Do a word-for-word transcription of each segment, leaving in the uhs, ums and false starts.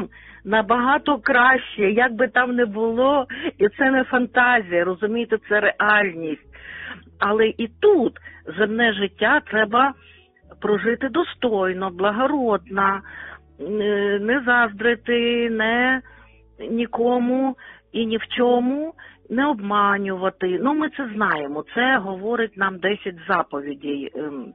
там набагато краще, як би там не було, і це не фантазія, розумієте, це реальність. Але і тут земне життя треба прожити достойно, благородно, не заздрити, не нікому і ні в чому не обманювати. Ну, ми це знаємо, це говорить нам десять заповідей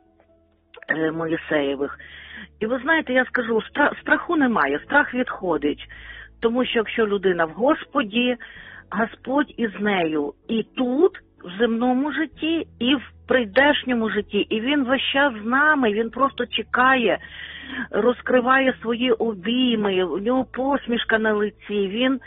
Моїсеєвих. І ви знаєте, я скажу, страху немає, страх відходить. Тому що якщо людина в Господі, Господь із нею і тут, в земному житті, і в прийдешньому житті. І він весь час з нами, він просто чекає, розкриває свої обійми, у нього посмішка на лиці, він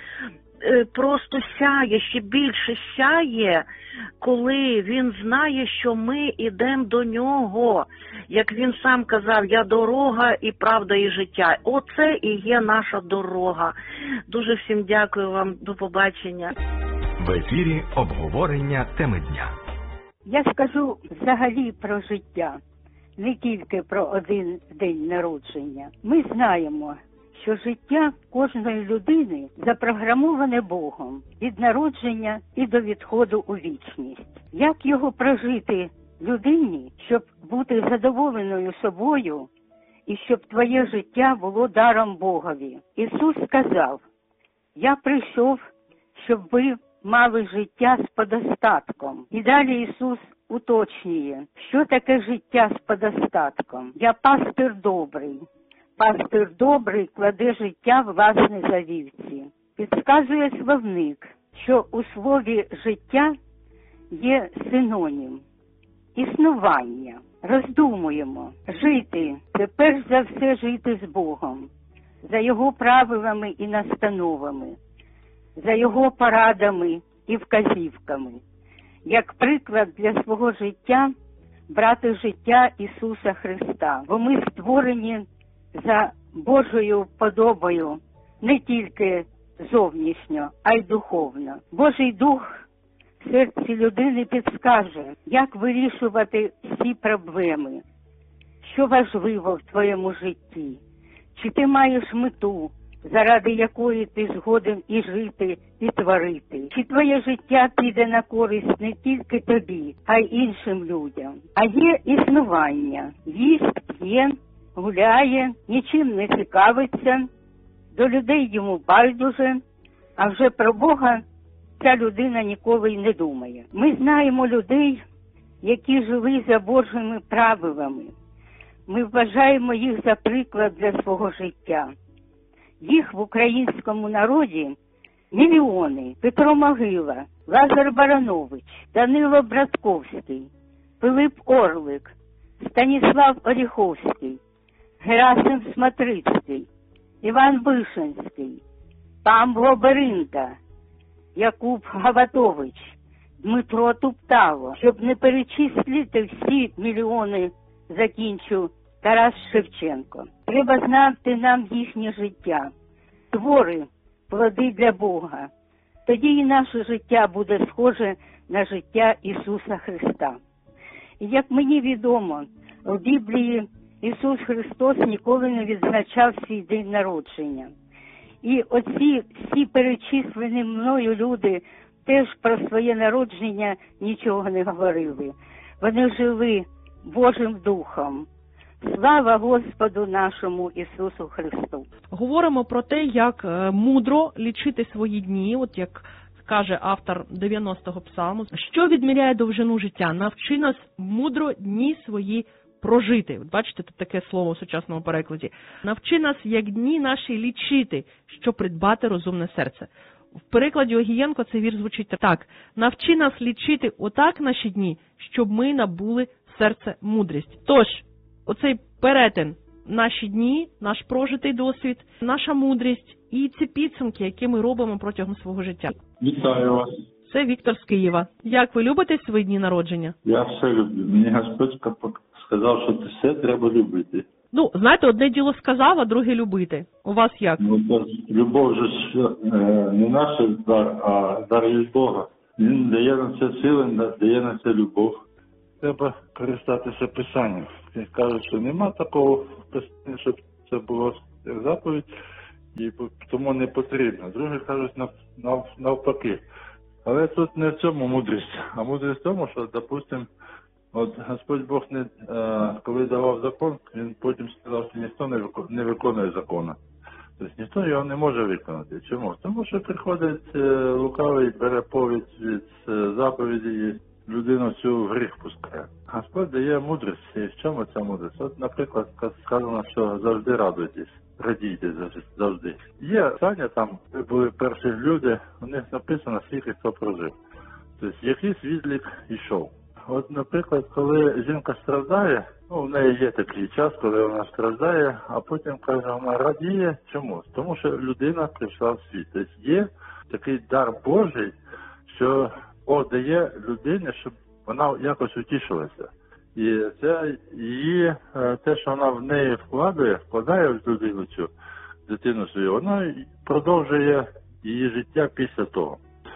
просто сяє, ще більше сяє, коли він знає, що ми йдемо до нього. Як він сам казав, я дорога і правда і життя. Оце і є наша дорога. Дуже всім дякую вам, до побачення. В ефірі обговорення теми дня. Я скажу взагалі про життя, не тільки про один день народження. Ми знаємо, що життя кожної людини запрограмоване Богом від народження і до відходу у вічність. Як його прожити людині, щоб бути задоволеною собою і щоб твоє життя було даром Богові? Ісус сказав, я прийшов, щоб ви мали життя з подостатком. І далі Ісус уточнює, що таке життя з подостатком. Я пастир добрий. Пастир добрий кладе життя власне за вівці. Підказує словник, що у слові «життя» є синонім – існування. Роздумуємо. Жити – це перш за все жити з Богом, за Його правилами і настановами, за Його порадами і вказівками. Як приклад для свого життя брати життя Ісуса Христа. Бо ми створені за Божою подобою не тільки зовнішньо, а й духовно. Божий Дух в серці людини підскаже, як вирішувати всі проблеми, що важливо в твоєму житті, чи ти маєш мету, заради якої ти згоден і жити, і творити. Чи твоє життя піде на користь не тільки тобі, а й іншим людям. А є існування. Їсть, п'є, гуляє, нічим не цікавиться, до людей йому байдуже, а вже про Бога ця людина ніколи й не думає. Ми знаємо людей, які жили за Божими правилами. Ми вважаємо їх за приклад для свого життя. Їх в українському народі мільйони. Петро Могила, Лазар Баранович, Данило Братковський, Пилип Орлик, Станіслав Оріховський, Герасим Смотрицький, Іван Вишенський, Павло Беринка, Якуб Гаватович, Дмитро Туптало. Щоб не перечислити всі мільйони, закінчу, Тарас Шевченко. Треба знати нам їхнє життя, твори, плоди для Бога. Тоді і наше життя буде схоже на життя Ісуса Христа. І як мені відомо, в Біблії Ісус Христос ніколи не відзначав свій день народження. І оці всі перечислені мною люди теж про своє народження нічого не говорили. Вони жили Божим Духом. Слава Господу нашому Ісусу Христу! Говоримо про те, як мудро лічити свої дні, от як каже автор дев'яностого псалму. Що відміряє довжину життя? Навчи нас мудро дні свої прожити. От бачите, тут таке слово в сучасному перекладі. Навчи нас, як дні наші лічити, щоб придбати розумне серце. В перекладі Огієнко цей вірш звучить так. Навчи нас лічити отак наші дні, щоб ми набули в серце мудрість. Тож, оцей перетин, наші дні, наш прожитий досвід, наша мудрість і ці підсумки, які ми робимо протягом свого життя. Вітаю вас. Це Віктор з Києва. Як ви любите свої дні народження? Я все люблю. Мені Господь сказав, що все треба любити. Ну, знаєте, одне діло сказав, а друге любити. У вас як? Ну, то любов же ж не наш дар, а дар від Бога. Він дає на це сили, дає на це любов. Треба користатися Писанням. Кажуть, що нема такого Писання, щоб це було заповідь. і тому не потрібно. Другі кажуть нав, нав, навпаки. Але тут не в цьому мудрість, а мудрість в тому, що, допустим, от Господь Бог, не, е, коли давав закон, він потім сказав, що ніхто не, виконує, не виконує закону. Тобто ніхто його не може виконати. Чому? Тому що приходить е, лукавий, бере повідь від е, заповіді і людину цю в гріх пускає. Господь дає мудрість. І в чому ця мудрість? От, наприклад, сказано, що завжди радуйтесь, радійте завжди. Є Саня, там були перші люди, у них написано, скільки хто прожив. Тобто якийсь відлік йшов. От, наприклад, коли жінка страждає, ну, в неї є такий час, коли вона страждає, а потім, каже, вона радіє. Чому? Тому що людина прийшла в світ. Тобто є такий дар Божий, що Бог дає людині, щоб вона якось утішилася. І це її, те, що вона в неї вкладає, вкладає в людину цю дитину свою, воно продовжує її життя після того.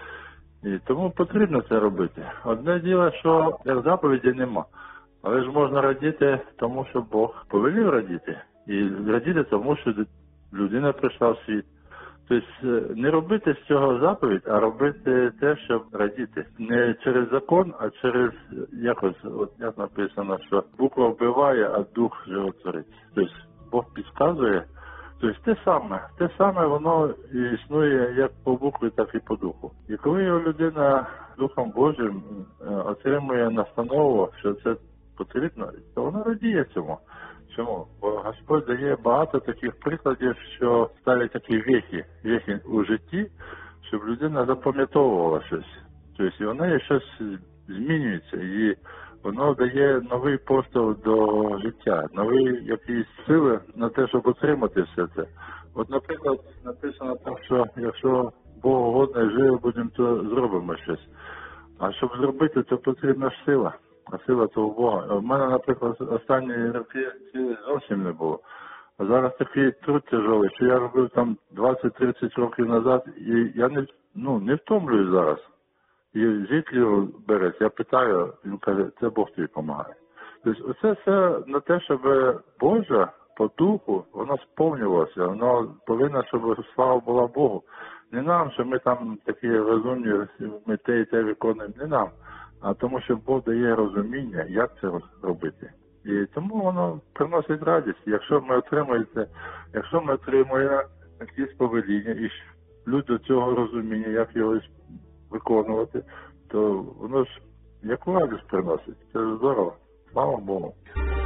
І тому потрібно це робити. Одне діло, що як заповіді нема. Але ж можна радіти тому, що Бог повелів радіти. І радіти тому, що людина прийшла в світ. Тобто не робити з цього заповідь, а робити те, щоб радіти. Не через закон, а через якось, от як написано, що буква вбиває, а дух животворить. Тобто Бог підказує. Тобто те саме, те саме воно існує як по букві, так і по духу. І коли його людина Духом Божим отримує настанову, що це потрібно, то вона радіє цьому. Чому? Бо Господь дає багато таких прикладів, що ставить такі вехи, вехи у житті, щоб людина запам'ятовувала щось. Тобто і вона щось змінюється, і воно дає новий поштовх до життя, нові якісь сили на те, щоб отримати все це. От, наприклад, написано так, що якщо Бог угодно і живе будемо, то зробимо щось. А щоб зробити, то потрібна ж сила. А сила то у Бога. У мене, наприклад, останні роки сили зовсім не було. А зараз такий труд тяжелий, що я робив там двадцять-тридцять років назад, і я не, ну, не втомлююсь зараз. І звідки береться, я питаю, він каже, це Бог тобі допомагає. Тобто оце все на те, щоб Божа по духу, воно сповнювалося, воно повинно, щоб слава була Богу. Не нам, що ми там такі розумні, ми те і те виконуємо, не нам. А тому, що Бог дає розуміння, як це робити. І тому воно приносить радість. Якщо ми отримуєте, якщо ми отримуємо якісь повеління, і люди цього розуміння, як його виконувати, то воно ж яку радість приносить. Це ж здорово. Слава Богу.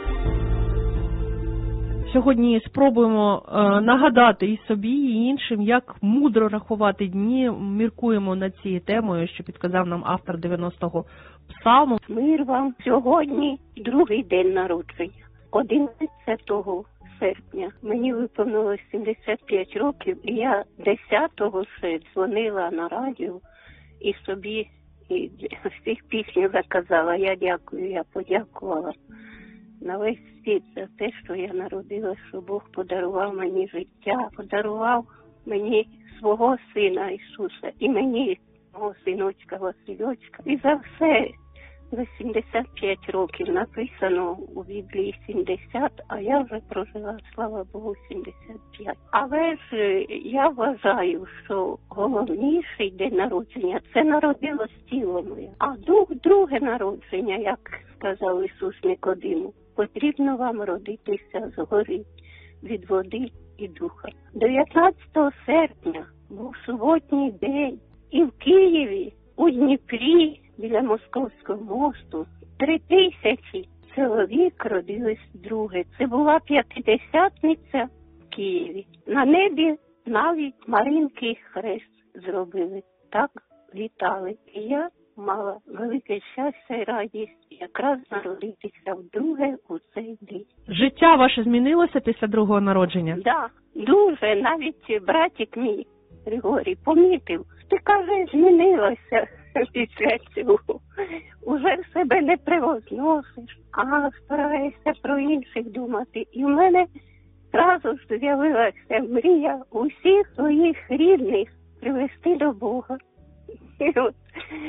Сьогодні спробуємо е, нагадати і собі, і іншим, як мудро рахувати дні. Міркуємо над цією темою, що підказав нам автор дев'яностого псалму. Мир вам. Сьогодні другий день народження. одинадцятого серпня. Мені виповнилось сімдесят п'ять років, і я десятого ще дзвонила на радіо і собі і всіх пісню заказала. Я дякую, я подякувала на весь світ за те, що я народилася, що Бог подарував мені життя, подарував мені свого сина Ісуса і мені мого синочка Васильочка. І за все, за сімдесят п'ять років написано у Біблії сімдесят, а я вже прожила, слава Богу, сімдесят п'ять. Але ж я вважаю, що головніший день народження – це народилось тіло моє. А дух – друге народження, як сказав Ісус Никодиму. Потрібно вам родитися згори від води і духа. дев'ятнадцятого серпня був суботній день, і в Києві, у Дніпрі, біля Московського мосту, три тисячі чоловік родились друге. Це була п'ятидесятниця в Києві. На небі навіть Маринки хрест зробили. Так вітали. І я мала велике щастя і радість якраз народитися вдруге у цей день. Життя ваше змінилося після другого народження? Так, да, дуже. Навіть братик мій Григорій помітив. Ти, каже, змінилося після цього. Уже в себе не превозносиш, а стараєшся про інших думати. І в мене одразу ж з'явилася мрія усіх своїх рідних привести до Бога. І от,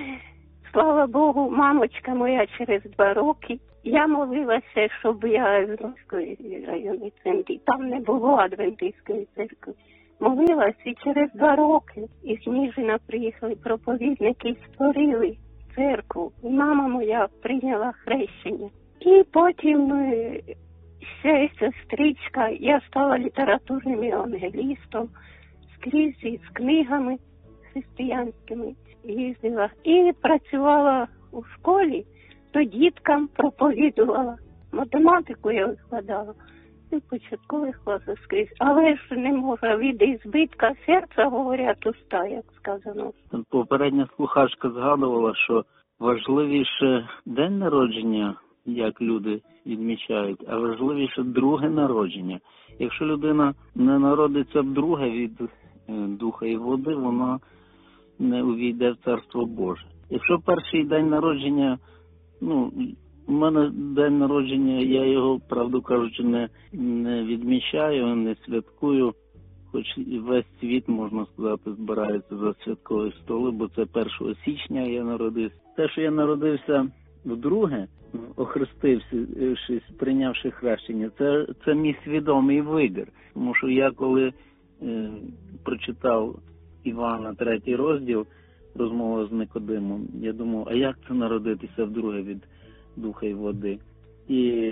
слава Богу, мамочка моя через два роки, я молилася, щоб я з Морської районної центрі, там не було адвентистської церкви. молилась, і через два роки із Ніжина приїхали проповідники і створили церкву. І мама моя прийняла хрещення. І потім е, ще сестричка, я стала літературним евангелістом, скрізь із книгами християнськими їздила. І працювала у школі, то діткам проповідувала. Математику я викладала. І в початкових класах скрізь. Але ж не може від ізбитка серця, говорять, уста, як сказано. Попередня слухачка згадувала, що важливіше день народження, як люди відмічають, а важливіше друге народження. Якщо людина не народиться вдруге від духа і води, вона не увійде в Царство Боже. Якщо перший день народження, ну, у мене день народження, я його, правду кажучи, не, не відмічаю, не святкую, хоч весь світ, можна сказати, збирається за святкові столи, бо це першого січня я народився. Те, що я народився вдруге, охрестившись, прийнявши хрещення, це, це мій свідомий вибір. Тому що я, коли е, прочитав Івана, третій розділ, розмова з Никодимом, я думав, а як це народитися вдруге від духа і води? І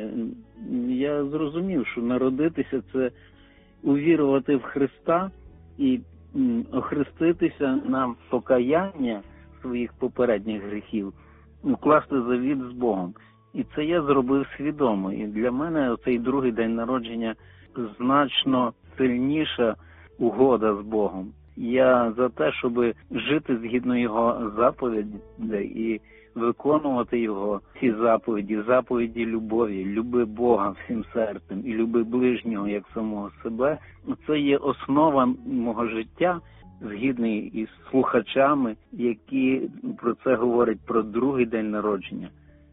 я зрозумів, що народитися – це увірувати в Христа і охреститися на покаяння своїх попередніх гріхів, укласти завіт з Богом. І це я зробив свідомо. І для мене цей другий день народження значно сильніша угода з Богом. Я за те, щоб жити згідно Його заповідей і виконувати Його, ці заповіді, заповіді любові, люби Бога всім серцем і люби ближнього як самого себе. Це є основа мого життя, згідний із слухачами, які про це говорять, про другий день народження,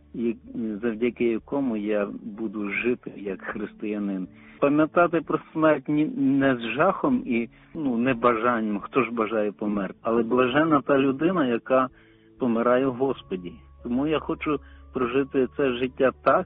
завдяки якому я буду жити як християнин. Пам'ятати про смерть не з жахом і ну, не бажанням, хто ж бажає померти, але блаженна та людина, яка помирає в Господі. Тому я хочу прожити це життя так,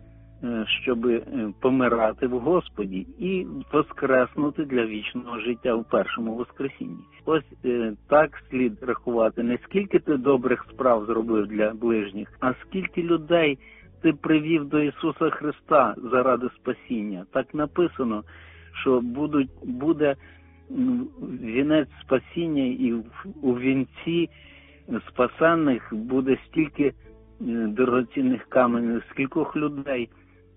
щоб помирати в Господі і воскреснути для вічного життя в першому воскресінні. Ось так слід рахувати, не скільки ти добрих справ зробив для ближніх, а скільки людей ти привів до Ісуса Христа заради спасіння. Так написано, що будуть, буде вінець спасіння, і у вінці спасенних буде стільки дорогоцінних каменів, скількох людей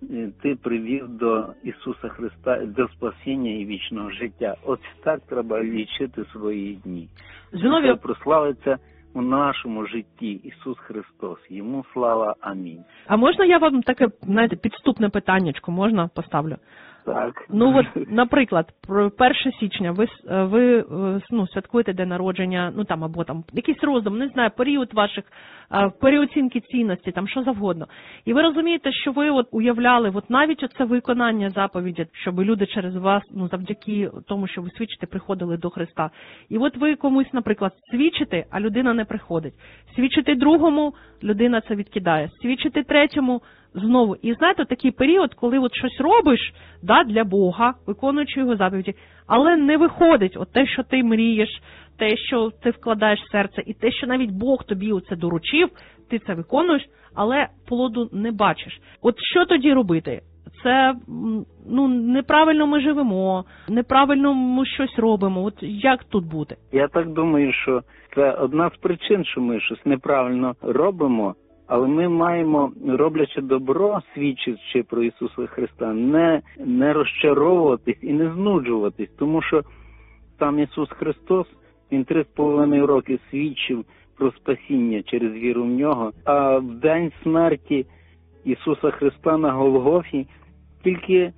ти привів до Ісуса Христа, до спасіння і вічного життя. Ось так треба лічити свої дні. Зіновій... Це прославиться у нашому житті Ісус Христос. Йому слава. Амінь. А можна я вам таке, знаєте, підступне питаннячко можна поставлю? Так. Ну от, наприклад, про перше січня ви, ви ну, святкуєте день народження, ну там або там якийсь роздум, не знаю, період ваших, переоцінки цінності, там що завгодно. І ви розумієте, що ви от уявляли, от навіть оце виконання заповіді, щоб люди через вас, ну завдяки тому, що ви свідчите, приходили до Христа. І от ви комусь, наприклад, свідчите, а людина не приходить. Свідчите другому, людина це відкидає. Свідчите третьому, знову. І знаєте, такий період, коли от щось робиш, да, для Бога, виконуючи його заповіді, але не виходить от те, що ти мрієш, те, що ти вкладаєш в серце, і те, що навіть Бог тобі оце доручив, ти це виконуєш, але плоду не бачиш. От що тоді робити? Це, ну, неправильно ми живемо, неправильно ми щось робимо. От як тут бути? Я так думаю, що це одна з причин, що ми щось неправильно робимо. Але ми маємо, роблячи добро, свідчачи про Ісуса Христа, не, не розчаровуватись і не знуджуватись, тому що сам Ісус Христос, Він три з половиною роки свідчив про спасіння через віру в Нього, а в день смерті Ісуса Христа на Голгофі тільки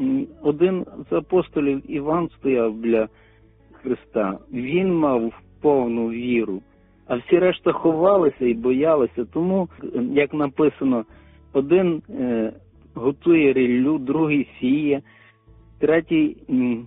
один з апостолів, Іван, стояв біля Христа. Він мав повну віру. А всі решта ховалися і боялися. Тому, як написано, один е, готує ріллю, другий сіє, третій, м,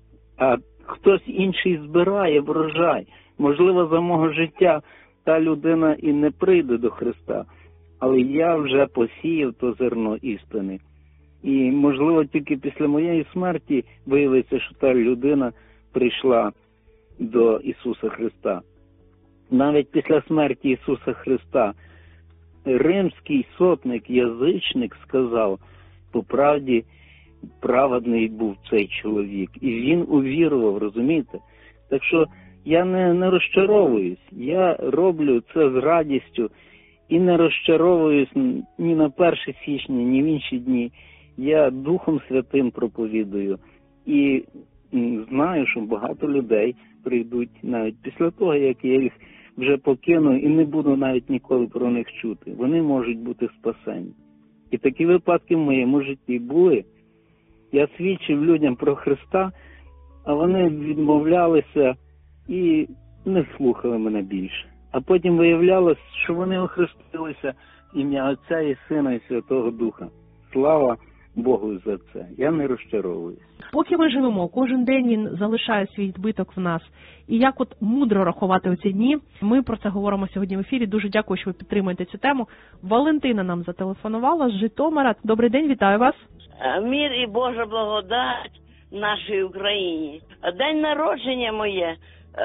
а хтось інший збирає врожай. Можливо, за мого життя та людина і не прийде до Христа, але я вже посіяв то зерно істини. І, можливо, тільки після моєї смерті виявиться, що та людина прийшла до Ісуса Христа. Навіть після смерті Ісуса Христа римський сотник, язичник сказав, по правді праведний був цей чоловік. І він увірував, розумієте? Так що я не, не розчаровуюсь, я роблю це з радістю і не розчаровуюсь ні на перше січня, ні в інші дні. Я Духом Святим проповідую і знаю, що багато людей прийдуть навіть після того, як я їх вже покину і не буду навіть ніколи про них чути. Вони можуть бути спасені. І такі випадки в моєму житті були. Я свідчив людям про Христа, а вони відмовлялися і не слухали мене більше. А потім виявлялось, що вони охрестилися ім'я Отця і Сина і Святого Духа. Слава Богу за це. Я не розчаровуюсь. Поки ми живемо, кожен день він залишає свій відбиток в нас. І як от мудро рахувати оці дні, ми про це говоримо сьогодні в ефірі. Дуже дякую, що ви підтримуєте цю тему. Валентина нам зателефонувала з Житомира. Добрий день, вітаю вас. Мир і Божа благодать нашій Україні. День народження моє,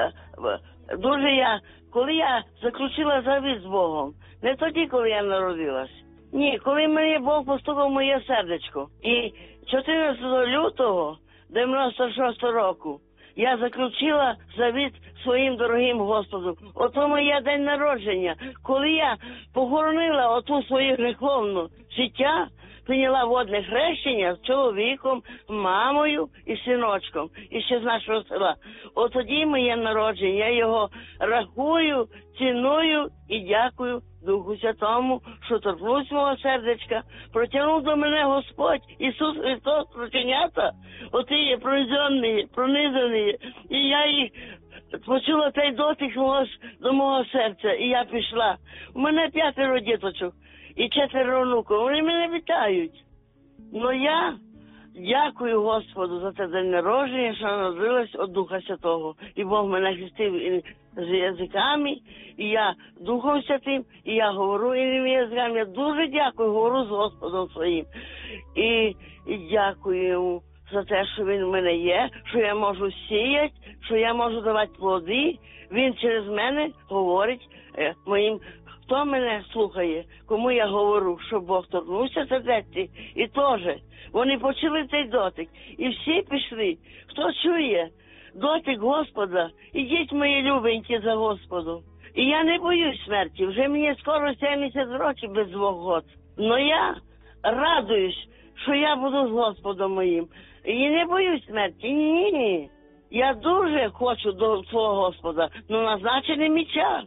дуже я, коли я заключила завіт з Богом, не тоді, коли я народилась. Ні, коли мені Бог постукав в моє сердечко. І чотирнадцятого лютого дев'яносто шостого року я заключила завіт своїм дорогим Господом. Ото моє день народження, коли я похоронила оту свою гріховну життя, прийняла водне хрещення з чоловіком, мамою і синочком, і ще з нашого села. От тоді моє народження, я його рахую, ціную і дякую Духу Святому, що торкнувся мого сердечка, протягнув до мене Господь, Ісус Христос, проченята, оті є пронизані, пронизані, і я їх почула цей дотик мого, до мого серця, і я пішла. У мене п'ятеро діточок і четверо онуків, вони мене вітають. Ну я дякую Господу за це день народження, що народилась від Духа Святого. І Бог мене хрестив і з язиками, і я Духом Святим, і я говорю іними язиками. Я дуже дякую, говорю з Господом своїм. І, і дякую йому за те, що він в мене є, що я можу сіяти, що я можу давати плоди. Він через мене говорить е, моїм, хто мене слухає, кому я говорю, що Бог торкнувся сердечці, і теж вони почули цей дотик. І всі пішли. Хто чує дотик Господа, ідіть, мої любенькі, за Господом. І я не боюсь смерті, вже мені скоро сімдесят років без двох год. Но я радуюсь, що я буду з Господом моїм. І не боюсь смерті, ні. Я дуже хочу до свого Господа, але назначений мій час.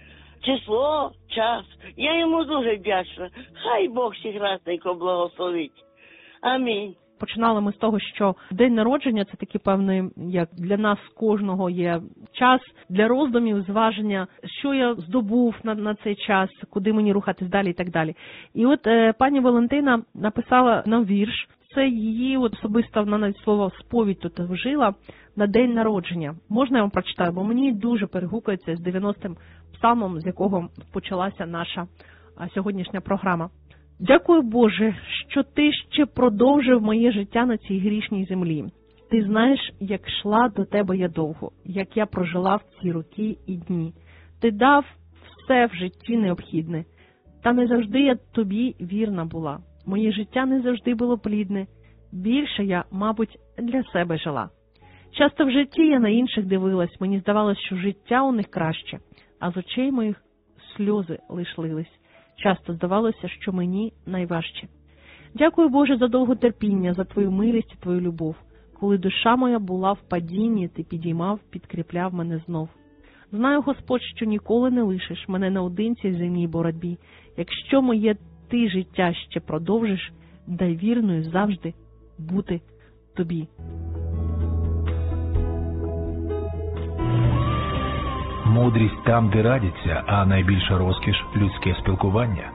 Число, час. Я йому дуже вдячна. Хай Бог всіх разненько благословить. Амінь. Починали ми з того, що день народження – це такий певний, як для нас кожного є час для роздумів, зваження, що я здобув на, на цей час, куди мені рухатись далі і так далі. І от е, пані Валентина написала нам вірш, це її от особисто, вона навіть слово «сповідь» тут вжила, на день народження. Можна я вам прочитаю, бо мені дуже перегукується з дев'яностим псалмом, з якого почалася наша а, сьогоднішня програма. Дякую, Боже, що Ти ще продовжив моє життя на цій грішній землі. Ти знаєш, як йшла до Тебе я довго, як я прожила в ці роки і дні. Ти дав все в житті необхідне, та не завжди я Тобі вірна була. Моє життя не завжди було плідне, більше я, мабуть, для себе жила. Часто в житті я на інших дивилась, мені здавалось, що життя у них краще, а з очей моїх сльози лиш лились. Часто здавалося, що мені найважче. Дякую, Боже, за довготерпіння, за Твою милість і Твою любов. Коли душа моя була в падінні, Ти підіймав, підкріпляв мене знов. Знаю, Господь, що ніколи не лишиш мене наодинці в земній боротьбі. Якщо моє Ти життя ще продовжиш, дай вірною завжди бути Тобі. Мудрість там, де радяться, а найбільша розкіш – людське спілкування.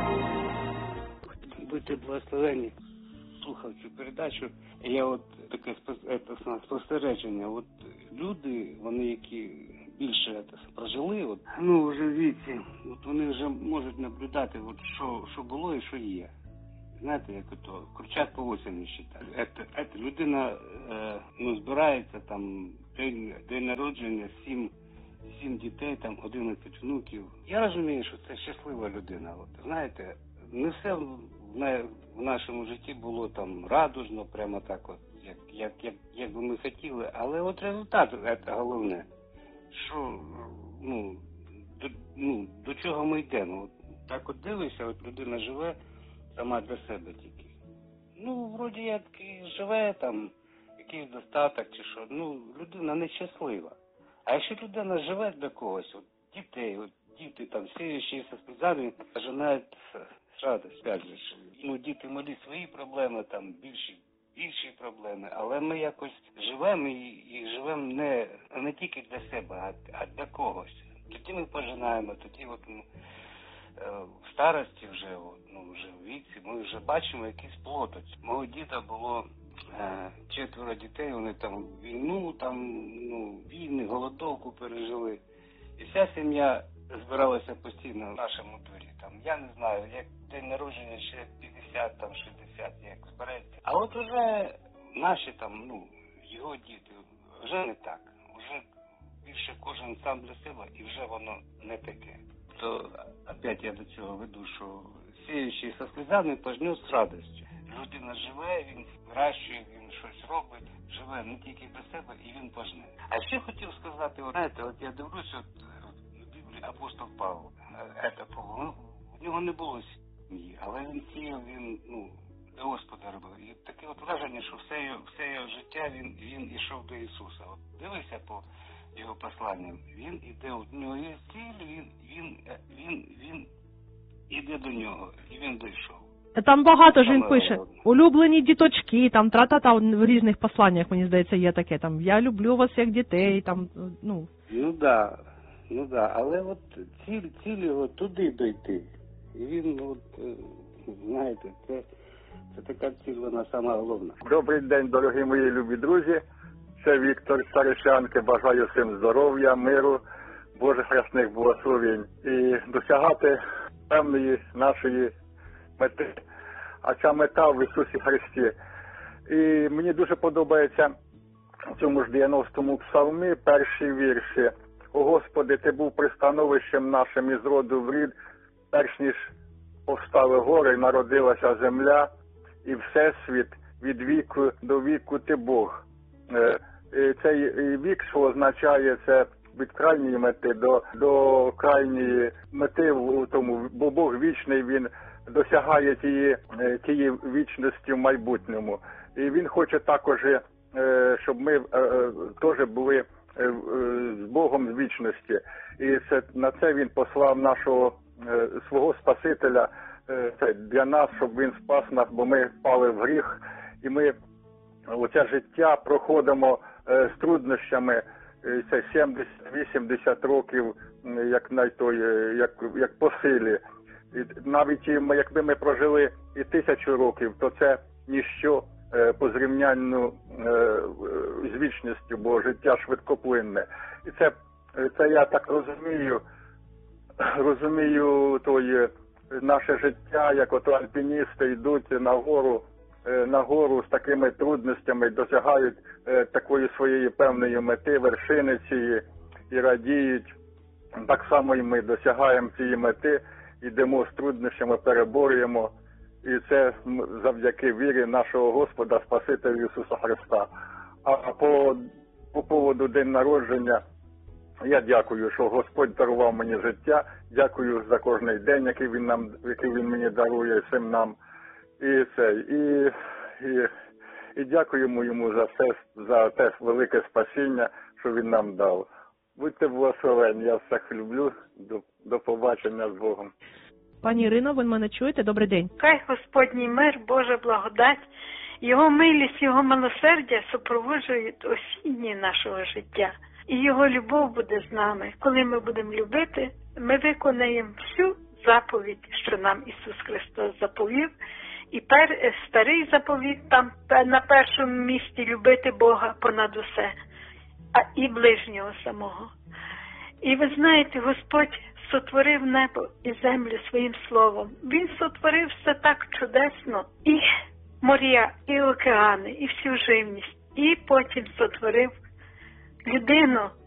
Будьте благословені. Слухав цю передачу. Я от таке спостереження. От люди, вони які більше прожили, от, ну вже в віці, от вони вже можуть наблюдати, от що, що було і що є. знаєте, як ото, кручать по осені считали. Ето, ето, людина, е, ну, збирається там, день, день народження, сім, сім дітей, там, одинадцять внуків. Я розумію, що це щаслива людина. От, знаєте, не все в, не, в нашому житті було там радужно, прямо так от, як, як, як, як би ми хотіли, але от результат, це головне, що, ну, до, ну, до чого ми йдемо. От, так от дивишся, от людина живе сама для себе тільки. Ну, вроді як і живе там, якийсь достаток чи що, ну, людина нещаслива. А якщо людина живе для когось, от дітей, от діти там сіючі со сльозами, пожинають з радістю. Ну, діти малі свої проблеми, там більші, більші проблеми, але ми якось живемо і, і живемо не, не тільки для себе, а, а для когось. Тоді ми пожинаємо, тоді от ми, в старості вже, ну, вже в віці, ми вже бачимо якийсь плод. Мого діда було е, четверо дітей, вони там війну, там, ну, війни, голодовку пережили. І вся сім'я збиралася постійно в нашому дворі. Там, я не знаю, як день народження ще п'ятдесят, там, шістдесят, як збереться. А от уже наші там, ну, його діти, вже не так. Вже більше кожен сам для себе, і вже воно не таке. То опять я до цього веду, що сіючий со сльозами пожнет з радістю. Людина живе, він вирощує, він щось робить, живе не тільки для себе, і він пожне. А ще хотів сказати, от, знаєте, от я дивлюся, от, в Біблії апостол Павло, це Павло, у нього не було сім'ї, але він сіяв, він, ну, до Господа робив. І таке от враження, що все його, все його життя він, він ішов до Ісуса. От дивися по його посланням, він іде, у нього є ціль, він, він, він, він іде до нього, і він дійшов. Там багато ж він пише, улюблені діточки, там тра-та-та, в різних посланнях, мені здається, є таке, там, я люблю вас як дітей, там, ну. Ну да, ну да, але от ціль, ціль його туди дойти. І він, от, знаєте, це, це така ціль, вона сама головна. Добрий день, дорогі мої любі друзі. Це Віктор з Старищанки. Бажаю всім здоров'я, миру, Божих рясних благословень і досягати певної нашої мети. А ця мета в Ісусі Христі. І мені дуже подобається в цьому ж дев'яностому псалмі перші вірші. О Господи, Ти був пристановищем нашим із роду в рід, перш ніж повстали гори, народилася земля, і всесвіт від віку до віку Ти Бог. Цей вік, що означає, це від крайньої мети до, до крайньої мети, в тому, бо Бог вічний, він досягає тієї, тієї вічності в майбутньому. І він хоче також, щоб ми теж були з Богом з вічності. І це, на це він послав нашого свого Спасителя, це для нас, щоб він спас нас, бо ми впали в гріх, і ми оце життя проходимо е, з труднощами, е, це сімдесят-вісімдесят років, як, на той, як, як по силі. І навіть якби ми прожили і тисячу років, то це ніщо е, по зрівнянню е, з вічністю, бо життя швидкоплинне. І це, це я так розумію, розумію той, наше життя, як ото альпіністи йдуть на гору, на гору з такими трудностями, досягають е, такої своєї певної мети, вершини цієї, і радіють. Так само і ми досягаємо цієї мети, йдемо з труднощами, переборюємо. І це завдяки вірі нашого Господа, Спасителя Ісуса Христа. А по, по поводу день народження, я дякую, що Господь дарував мені життя. Дякую за кожний день, який Він нам, який Він мені дарує, всім нам. І це, і, і, і дякуємо йому за все, за те велике спасіння, що він нам дав. Будьте благословені, я всіх люблю. До, до побачення з Богом. Пані Ірино, ви мене чуєте? Добрий день. Хай Господній мир, Божа благодать, Його милість, Його милосердя супроводжують осінні нашого життя. І Його любов буде з нами. Коли ми будемо любити, ми виконаємо всю заповідь, що нам Ісус Христос заповів. І пер, старий заповіт там на першому місці любити Бога понад усе, а і ближнього самого. І ви знаєте, Господь сотворив небо і землю своїм словом. Він сотворив все так чудесно. І моря, і океани, і всю живність. І потім сотворив людину